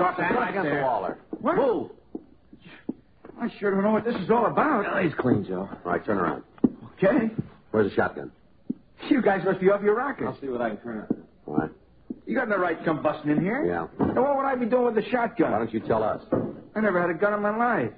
the front against the wall there. What? Move. I sure don't know what this is all about. Oh, he's clean, Joe. All right, turn around. Okay. Where's the shotgun? You guys must be off your rockers. I'll see what I can turn on. What? You got no right to come busting in here. Yeah. Now, what would I be doing with the shotgun? Why don't you tell us? I never had a gun in my life.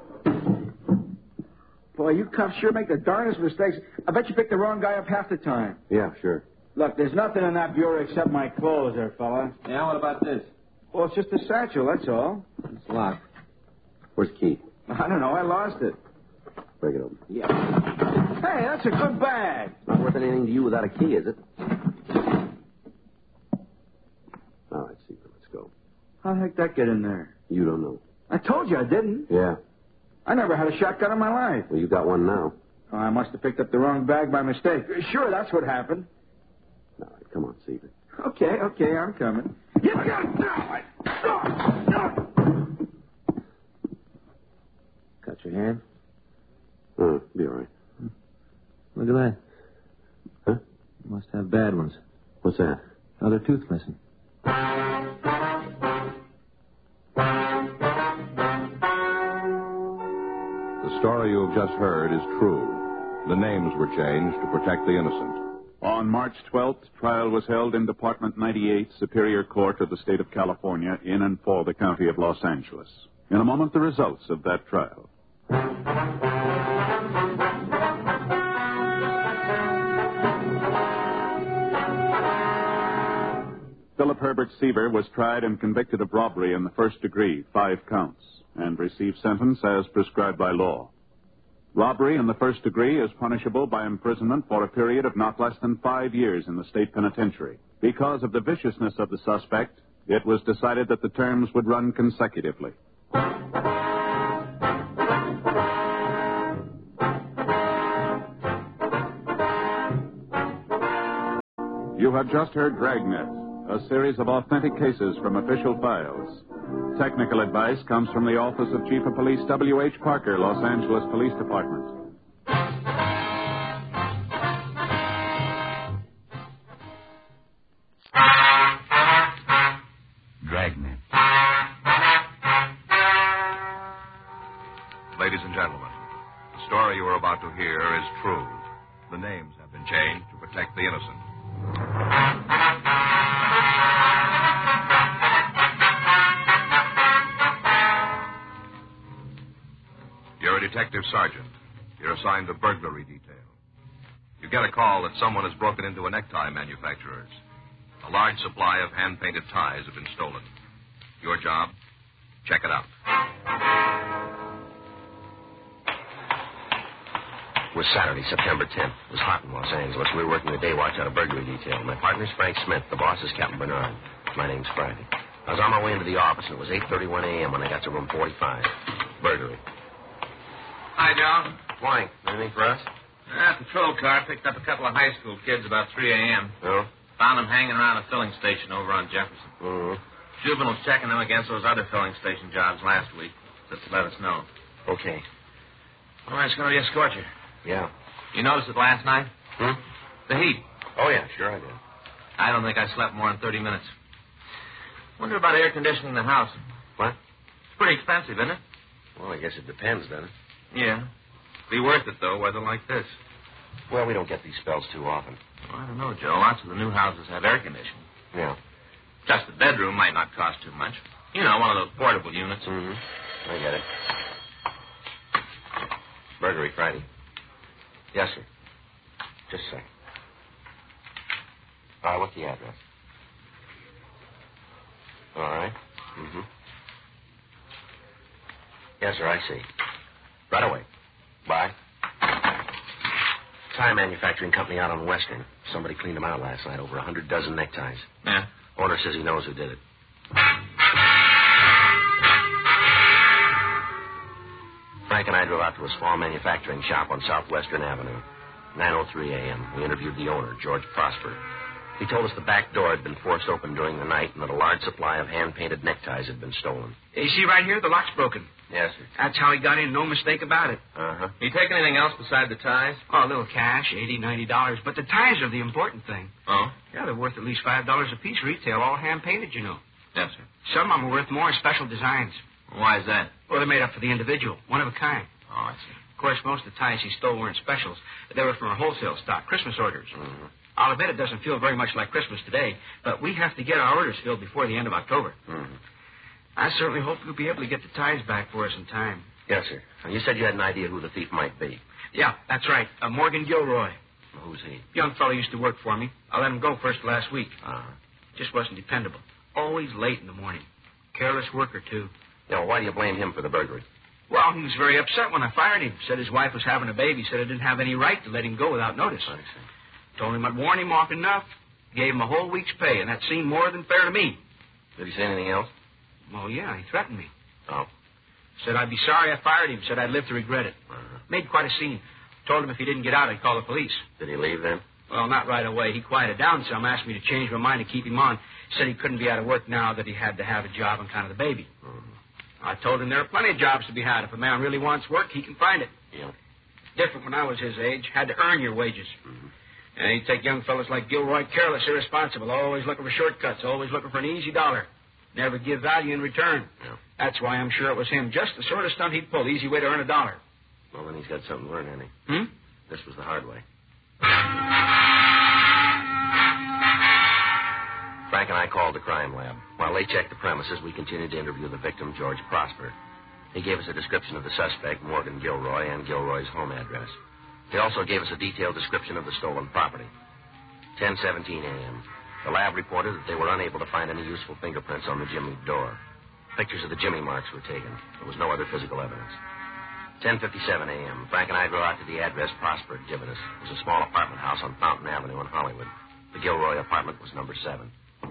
Boy, you cops sure make the darndest mistakes. I bet you picked the wrong guy up half the time. Yeah, sure. Look, there's nothing in that bureau except my clothes there, fella. Yeah, what about this? Well, it's just a satchel, that's all. It's locked. Where's the key? I don't know. I lost it. Break it open. Yeah. Hey, that's a good bag. Not worth anything to you without a key, is it? All right, Secret, let's go. How the heck that get in there? You don't know. I told you I didn't. Yeah. I never had a shotgun in my life. Well, you got one now. Oh, I must have picked up the wrong bag by mistake. Sure, that's what happened. All right, come on, Secret. Okay, I'm coming. You got Cut your hand? Oh, be all right. Look at that. Huh? Must have bad ones. What's that? Another tooth missing. The story you have just heard is true. The names were changed to protect the innocent. On March 12th, trial was held in Department 98, Superior Court of the State of California, in and for the County of Los Angeles. In a moment, the results of that trial. Philip Herbert Seaver was tried and convicted of robbery in the first degree, 5 counts, and received sentence as prescribed by law. Robbery in the first degree is punishable by imprisonment for a period of not less than 5 years in the state penitentiary. Because of the viciousness of the suspect, it was decided that the terms would run consecutively. You have just heard Dragnet, a series of authentic cases from official files. Technical advice comes from the Office of Chief of Police W.H. Parker, Los Angeles Police Department. Dragnet. Ladies and gentlemen, the story you are about to hear is true. The names have been changed to protect the innocent. You're a detective sergeant. You're assigned to burglary detail. You get a call that someone has broken into a necktie manufacturer's. A large supply of hand-painted ties have been stolen. Your job? Check it out. It was Saturday, September 10th. It was hot in Los Angeles. We were working the day watch on a burglary detail. My partner's Frank Smith. The boss is Captain Bernard. My name's Friday. I was on my way into the office, and it was 8:31 a.m. when I got to room 45. Burglary. Hi, John. Morning. Anything for us? A patrol car picked up a couple of high school kids about 3 a.m. No? Found them hanging around a filling station over on Jefferson. Mm-hmm. Juveniles checking them against those other filling station jobs last week. Just to let us know. Okay. All right, it's going to be a scorcher. Yeah. You noticed it last night? The heat. Oh, yeah, sure I did. I don't think I slept more than 30 minutes. Wonder about air conditioning the house. What? It's pretty expensive, isn't it? Well, I guess it depends, doesn't it? Yeah. Be worth it, though, weather like this. Well, we don't get these spells too often. Well, I don't know, Joe. Lots of the new houses have air conditioning. Yeah. Just the bedroom might not cost too much. You know, one of those portable units. Mm-hmm. I get it. Burglary Friday. Yes, sir. Just a second. All right, what's the address? All right. Mm-hmm. Yes, sir, I see. Right away. Bye. Tie manufacturing company out on Western. Somebody cleaned them out last night. Over 100 dozen neckties. Yeah. Owner says he knows who did it. Frank and I drove out to a small manufacturing shop on Southwestern Avenue. 9:03 a.m. We interviewed the owner, George Prosper. He told us the back door had been forced open during the night and that a large supply of hand-painted neckties had been stolen. You see right here, the lock's broken. Yes, sir. That's how he got in, no mistake about it. Uh-huh. You take anything else beside the ties? Oh, a little cash, $80, $90. But the ties are the important thing. Oh? Yeah, they're worth at least $5 a piece retail, all hand-painted, you know. Yes, sir. Some of them are worth more in special designs. Why is that? Well, they're made up for the individual, one of a kind. Oh, I see. Of course, most of the ties he stole weren't specials. They were from a wholesale stock, Christmas orders. Mm-hmm. I'll admit it doesn't feel very much like Christmas today, but we have to get our orders filled before the end of October. Mm-hmm. I certainly hope you'll be able to get the ties back for us in time. Yes, sir. And you said you had an idea who the thief might be. Yeah, that's right. Morgan Gilroy. Who's he? Young fellow used to work for me. I let him go first last week. Uh-huh. Just wasn't dependable. Always late in the morning. Careless worker, too. Why do you blame him for the burglary? Well, he was very upset when I fired him. Said his wife was having a baby. Said I didn't have any right to let him go without notice. I see. Told him I'd warn him off enough. Gave him a whole week's pay, and that seemed more than fair to me. Did he say anything else? Well, yeah, he threatened me. Oh. Said I'd be sorry I fired him. Said I'd live to regret it. Uh-huh. Made quite a scene. Told him if he didn't get out, I'd call the police. Did he leave then? Well, not right away. He quieted down some, asked me to change my mind and keep him on. Said he couldn't be out of work now, that he had to have a job and kind of the baby. Mm-hmm. I told him there are plenty of jobs to be had. If a man really wants work, he can find it. Yeah. Different when I was his age. Had to earn your wages. Mm-hmm. And he'd take young fellas like Gilroy careless, irresponsible, always looking for shortcuts, always looking for an easy dollar. Never give value in return. Yeah. That's why I'm sure it was him. Just the sort of stunt he'd pull. Easy way to earn $1. Well, then he's got something to learn, hasn't he? Hmm? This was the hard way. Frank and I called the crime lab. While they checked the premises, we continued to interview the victim, George Prosper. He gave us a description of the suspect, Morgan Gilroy, and Gilroy's home address. He also gave us a detailed description of the stolen property. 10:17 a.m. The lab reported that they were unable to find any useful fingerprints on the jimmy door. Pictures of the jimmy marks were taken. There was no other physical evidence. 10:57 a.m. Frank and I drove out to the address Prosper had given us. It was a small apartment house on Fountain Avenue in Hollywood. The Gilroy apartment was number 7.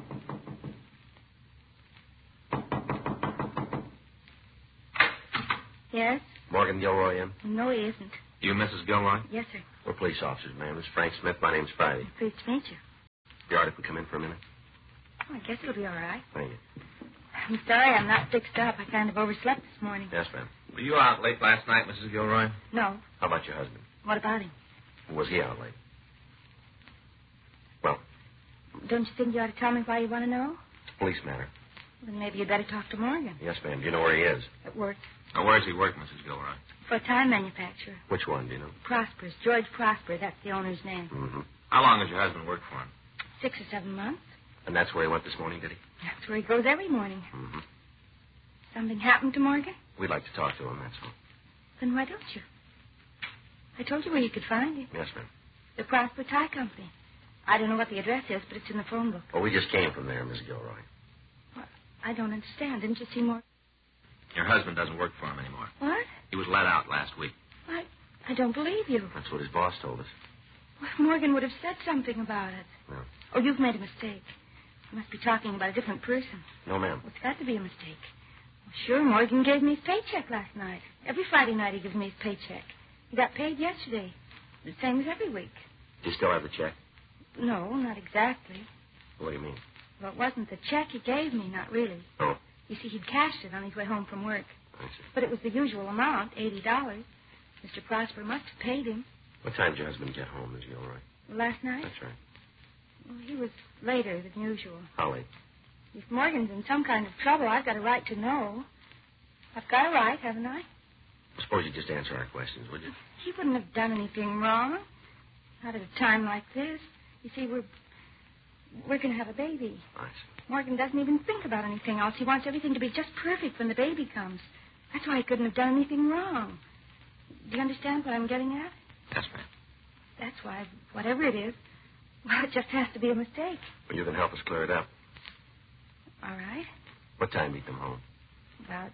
Yes? Morgan Gilroy in? No, he isn't. You Mrs. Gilroy? Yes, sir. We're police officers, ma'am. This is Frank Smith. My name's Friday. Pleased to meet you. Be all right if we come in for a minute? Oh, I guess it'll be all right. Thank you. I'm sorry I'm not fixed up. I kind of overslept this morning. Yes, ma'am. Were you out late last night, Mrs. Gilroy? No. How about your husband? What about him? Was he out late? Well, Don't you think you ought to tell me why you want to know? it's a police matter. Then maybe you'd better talk to Morgan. Yes, ma'am. Do you know where he is? At work. Now, where does he work, Mrs. Gilroy? For a time manufacturer. Which one, do you know? Prosper's. George Prosper. That's the owner's name. Mm-hmm. How long has your husband worked for him? 6 or 7 months. And that's where he went this morning, did he? That's where he goes every morning. Mm-hmm. Something happened to Morgan? We'd like to talk to him, that's all. Then why don't you? I told you where you could find him. Yes, ma'am. The Prosper Tie Company. I don't know what the address is, but it's in the phone book. Well, we just came from there, Miss Gilroy. Well, I don't understand. Didn't you see Morgan? Your husband doesn't work for him anymore. What? He was let out last week. I don't believe you. That's what his boss told us. Well, Morgan would have said something about it. No. Oh, you've made a mistake. You must be talking about a different person. No, ma'am. Well, it's got to be a mistake. Well, sure, Morgan gave me his paycheck last night. Every Friday night he gives me his paycheck. He got paid yesterday. The same as every week. Do you still have the check? No, not exactly. What do you mean? Well, it wasn't the check he gave me, not really. Oh. You see, he'd cashed it on his way home from work. I see. But it was the usual amount, $80. Mr. Prosper must have paid him. What time did your husband get home, Miss Gilroy? Last night? That's right. Well, he was later than usual. How late? If Morgan's in some kind of trouble, I've got a right to know. I've got a right, haven't I? Suppose you just answer our questions, would you? He wouldn't have done anything wrong. Not at a time like this. You see, we're going to have a baby. I see. Morgan doesn't even think about anything else. He wants everything to be just perfect when the baby comes. That's why he couldn't have done anything wrong. Do you understand what I'm getting at? Yes, ma'am. That's why, whatever it is, well, it just has to be a mistake. Well, you can help us clear it up. All right. What time did he come home? About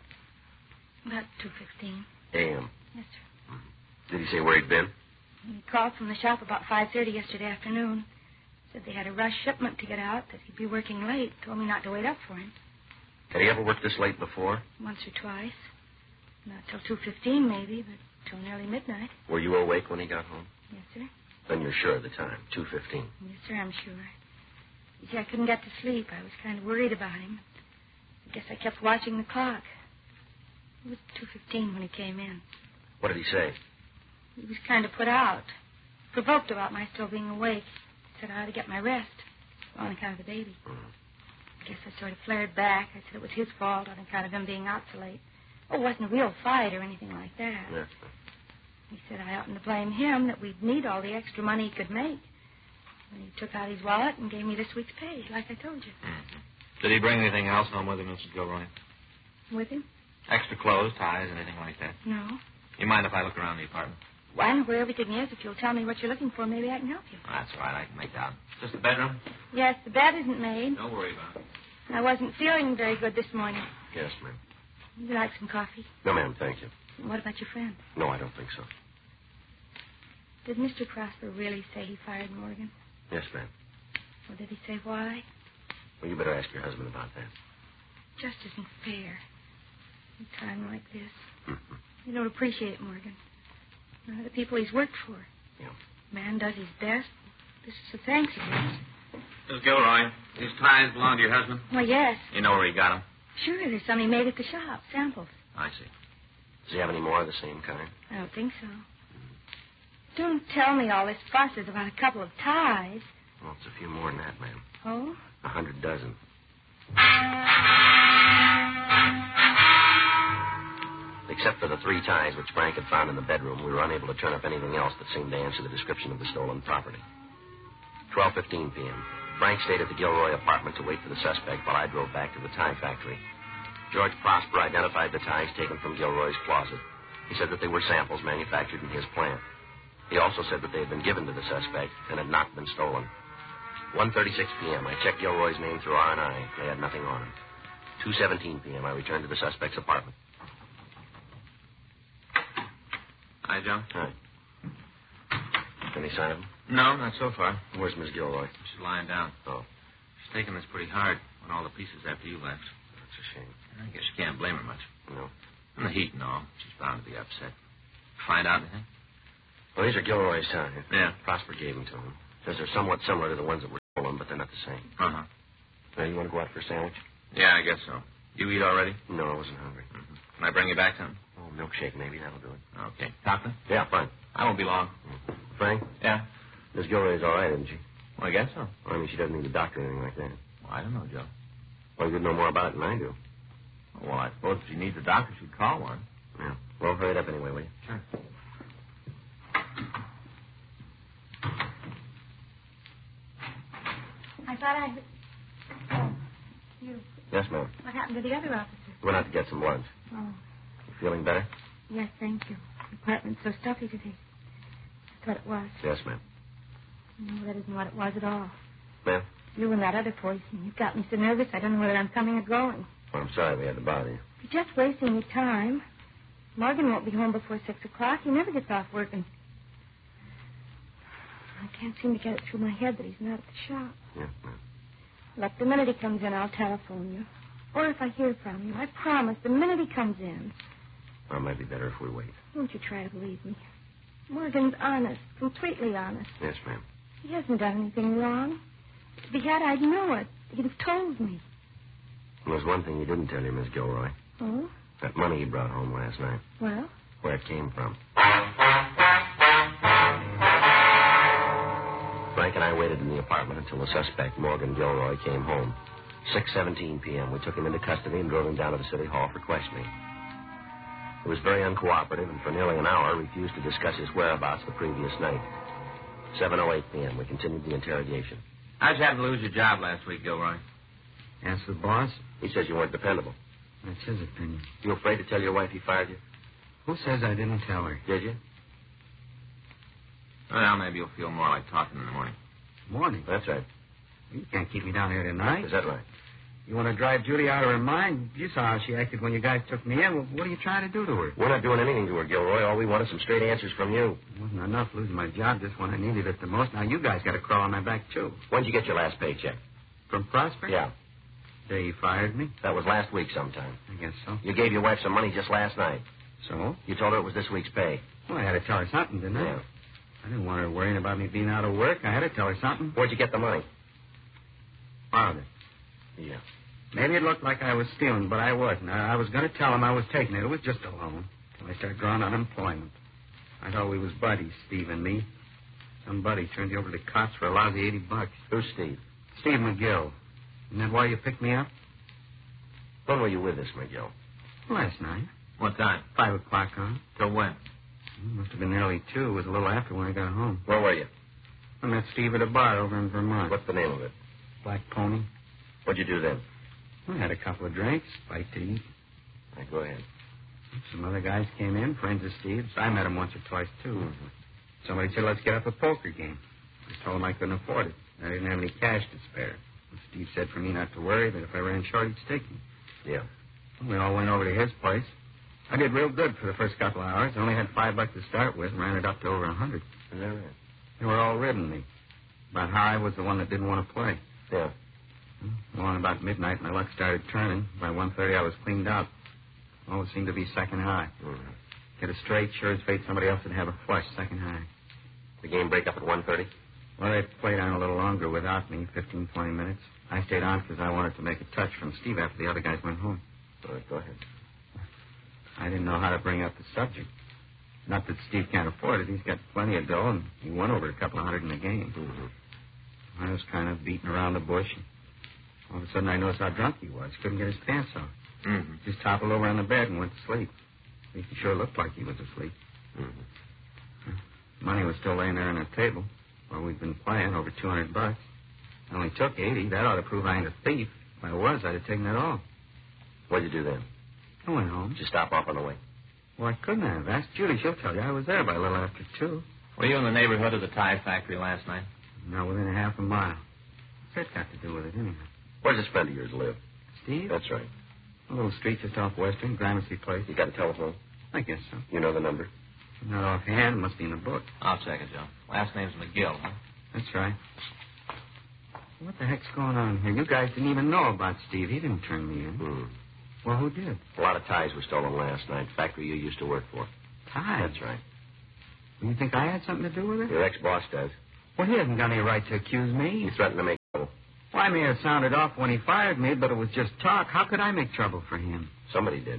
2:15. A.M. Yes, sir. Did he say where he'd been? He called from the shop about 5:30 yesterday afternoon. Said they had a rush shipment to get out, that he'd be working late. Told me not to wait up for him. Had he ever worked this late before? Once or twice. Not till 2:15, maybe, but till nearly midnight. Were you awake when he got home? Yes, sir. Then you're sure of the time, 2:15. Yes, sir, I'm sure. You see, I couldn't get to sleep. I was kind of worried about him. I guess I kept watching the clock. It was 2:15 when he came in. What did he say? He was kind of put out. Provoked about my still being awake. Said I ought to get my rest on account of the baby. Mm. I guess that's sort of flared back. I said it was his fault on account of him being out so late. Oh, it wasn't a real fight or anything like that. Yes. He said I oughtn't to blame him, that we'd need all the extra money he could make. And he took out his wallet and gave me this week's pay, like I told you. Mm-hmm. Did he bring anything else home with him, Mrs. Gilroy? With him? Extra clothes, ties, anything like that? No. You mind if I look around the apartment? Well, I know where everything is. If you'll tell me what you're looking for, maybe I can help you. That's all right. I can make out. Just the bedroom? Yes, the bed isn't made. Don't worry about it. I wasn't feeling very good this morning. Yes, ma'am. Would you like some coffee? No, ma'am, thank you. What about your friend? No, I don't think so. Did Mr. Prosper really say he fired Morgan? Yes, ma'am. Or did he say why? Well, you better ask your husband about that. Just isn't fair. In a time like this. Mm-hmm. You don't appreciate it, Morgan. None of the people he's worked for. Yeah. Man does his best. This is a thanks he gets. Miss Gilroy, these ties belong to your husband? Well, yes. You know where he got them? Sure, there's some he made at the shop. Samples. I see. Does he have any more of the same kind? I don't think so. Don't tell me all this fuss is about a couple of ties. Well, it's a few more than that, ma'am. Oh? 100 dozen. Except for the 3 ties which Frank had found in the bedroom, we were unable to turn up anything else that seemed to answer the description of the stolen property. 12:15 p.m. Frank stayed at the Gilroy apartment to wait for the suspect while I drove back to the tie factory. George Prosper identified the ties taken from Gilroy's closet. He said that they were samples manufactured in his plant. He also said that they had been given to the suspect and had not been stolen. 1:36 p.m. I checked Gilroy's name through R&I. They had nothing on him. 2:17 p.m. I returned to the suspect's apartment. Hi, Joe. Hi. Any sign of him? No, not so far. Where's Miss Gilroy? She's lying down. Oh. She's taking this pretty hard when all the pieces after you left. That's a shame. I guess you can't blame her much. No. And the heat and all. She's bound to be upset. Find out anything? Well, these are Gilroy's ties. Yeah. Prosper gave them to him. Says they're somewhat similar to the ones that were stolen, but they're not the same. Uh-huh. Now, you want to go out for a sandwich? Yeah, I guess so. You eat already? No, I wasn't hungry. Mm-hmm. Can I bring you back something? Oh, milkshake, maybe. That'll do it. Okay. Doctor? Yeah, fine. I won't be long. Frank? Yeah? Miss Gilroy's all right, isn't she? Well, I guess so. Well, I mean, she doesn't need a doctor or anything like that. Well, I don't know, Joe. Well, you'd know more about it than I do. Well, I suppose if she needs a doctor, she'd call one. Yeah. Well, hurry it up anyway, will you? Sure. I thought I... Oh, you. Yes, ma'am. What happened to the other officer? Went out to get some lunch. Oh, You feeling better? yes, thank you. The apartment's so stuffy today. That's what it was. Yes, ma'am. No, that isn't what it was at all. Ma'am? You and that other poison. You've got me so nervous I don't know whether I'm coming or going. Well, I'm sorry we had to bother you. You're just wasting your time. Morgan won't be home before 6 o'clock. He never gets off work, and I can't seem to get it through my head that he's not at the shop. Yes, ma'am. Look, the minute he comes in, I'll telephone you. Or if I hear from you, I promise, the minute he comes in. Well, it might be better if we wait. Won't you try to believe me? Morgan's honest, completely honest. Yes, ma'am. He hasn't done anything wrong. If he had, I'd know it. He'd have told me. Well, there's one thing he didn't tell you, Miss Gilroy. Oh? That money he brought home last night. Well? Where it came from. Frank and I waited in the apartment until the suspect, Morgan Gilroy, came home. 6:17 p.m. We took him into custody and drove him down to the city hall for questioning. He was very uncooperative and for nearly an hour refused to discuss his whereabouts the previous night. 7:08 p.m. We continued the interrogation. How'd you happen to lose your job last week, Gilroy? Ask the boss. He says you weren't dependable. That's his opinion. You afraid to tell your wife he fired you? Who says I didn't tell her? Did you? Well, maybe you'll feel more like talking in the morning. Morning. That's right. You can't keep me down here tonight. Is that right? You want to drive Judy out of her mind? You saw how she acted when you guys took me in. Well, what are you trying to do to her? We're not doing anything to her, Gilroy. All we want is some straight answers from you. It wasn't enough losing my job just when I needed it the most. Now you guys got to crawl on my back, too. When'd you get your last paycheck? From Prosper? Yeah. Day he fired me? That was last week sometime. I guess so. You gave your wife some money just last night. So? You told her it was this week's pay. Well, I had to tell her something, didn't I? Yeah. I didn't want her worrying about me being out of work. I had to tell her something. Where'd you get the money? Borrowed it. Yeah. Maybe it looked like I was stealing, but I wasn't. I was going to tell him I was taking it. It was just a loan. Till I started drawing unemployment. I thought we was buddies, Steve and me. Some buddy turned you over to the cops for a lousy $80. Who's Steve? Steve McGill. Isn't that why you picked me up? When were you with this, McGill? Last night. What time? 5 o'clock on. Till when? Must have been nearly 2. It was a little after when I got home. Where were you? I met Steve at a bar over in Vermont. What's the name of it? Black Pony. What'd you do then? We had a couple of drinks, bite to eat. All right, go ahead. Some other guys came in, friends of Steve's. I met him once or twice, too. Mm-hmm. Somebody said, let's get up a poker game. I told him I couldn't afford it. I didn't have any cash to spare. And Steve said for me not to worry, that if I ran short, he'd stake me. Yeah. We all went over to his place. I did real good for the first couple of hours. I only had $5 to start with and ran it up to over 100. Is that right? They were all ribbing me. About how I was the one that didn't want to play. Yeah. Well, on about midnight, my luck started turning. By 1:30, I was cleaned out. Always seemed to be second high. Mm-hmm. Get it straight, sure as fate, somebody else would have a flush second high. The game break up at 1:30? Well, they played on a little longer without me, 15, 20 minutes. I stayed on because I wanted to make a touch from Steve after the other guys went home. All right, go ahead. I didn't know how to bring up the subject. Not that Steve can't afford it. He's got plenty of dough, and he won over a couple of hundred in the game. Mm-hmm. I was kind of beating around the bush. And all of a sudden, I noticed how drunk he was. Couldn't get his pants off. Mm-hmm. Just toppled over on the bed and went to sleep. He sure looked like he was asleep. Mm-hmm. Money was still laying there on the table. Well, we'd been playing over $200. I only took 80. That ought to prove I ain't a thief. If I was, I'd have taken it all. What'd you do then? I went home. Did you stop off on the way? Well, I couldn't have. Asked Judy. She'll tell you. I was there by a little after 2. Were you in the neighborhood of the tie factory last night? Not within a half a mile. What's that got to do with it, anyhow? Where does this friend of yours live? Steve? That's right. A little street just off Western, Gramercy Place. You got a telephone? I guess so. You know the number? Not offhand. It must be in the book. I'll check it, Joe. Last name's McGill, huh? That's right. What the heck's going on here? You guys didn't even know about Steve. He didn't turn me in. Well, who did? A lot of ties were stolen last night. Factory you used to work for. Ties? That's right. You think I had something to do with it? Your ex-boss does. Well, he hasn't got any right to accuse me. He threatened to make trouble. Well, I may have sounded off when he fired me, but it was just talk. How could I make trouble for him? Somebody did.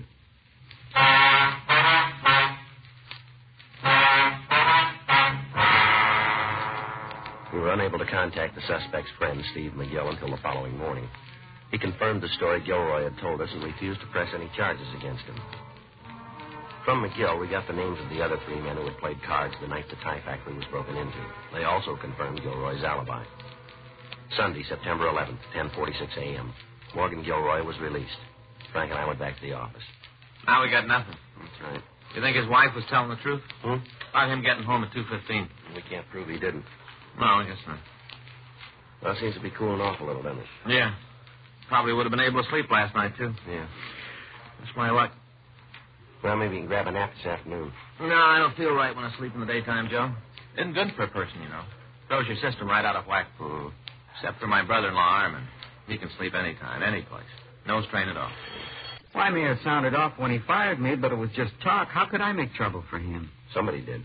We were unable to contact the suspect's friend, Steve McGill, until the following morning. He confirmed the story Gilroy had told us and refused to press any charges against him. From McGill, we got the names of the other 3 men who had played cards the night the tie factory was broken into. They also confirmed Gilroy's alibi. Sunday, September 11th, 10:46 a.m. Morgan Gilroy was released. Frank and I went back to the office. Now we got nothing. That's right. You think his wife was telling the truth? About him getting home at 2:15. We can't prove he didn't. No, I guess not. Well, it seems to be cooling off a little, doesn't it? Yeah. Probably would have been able to sleep last night, too. Yeah. That's my luck. Well, maybe you can grab a nap this afternoon. No, I don't feel right when I sleep in the daytime, Joe. Isn't good for a person, you know. Throws your system right out of whack. Except for my brother-in-law, Armin. He can sleep anytime, any place. No strain at all. Well, I may have sounded off when he fired me, but it was just talk. How could I make trouble for him? Somebody did.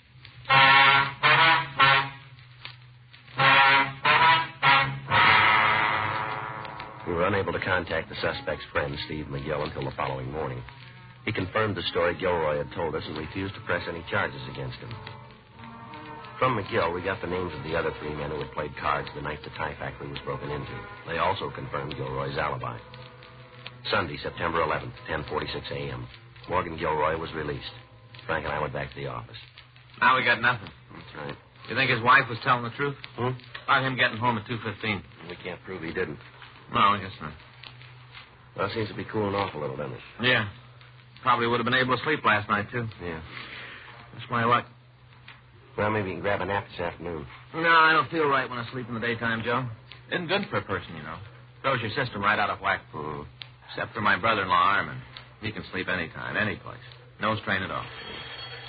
We were unable to contact the suspect's friend, Steve McGill, until the following morning. He confirmed the story Gilroy had told us and refused to press any charges against him. From McGill, we got the names of the other 3 men who had played cards the night the tie factory was broken into. They also confirmed Gilroy's alibi. Sunday, September 11th, 10:46 a.m. Morgan Gilroy was released. Frank and I went back to the office. Now we got nothing. That's right. You think his wife was telling the truth? About him getting home at 2:15. We can't prove he didn't. No, I guess not. Well, it seems to be cooling off a little, doesn't it? Yeah. Probably would have been able to sleep last night, too. Yeah. That's my luck. Well, maybe you can grab a nap this afternoon. No, I don't feel right when I sleep in the daytime, Joe. Isn't good for a person, you know. Throws your system right out of whack. Except for my brother-in-law, Armin. He can sleep anytime, any place. No strain at all.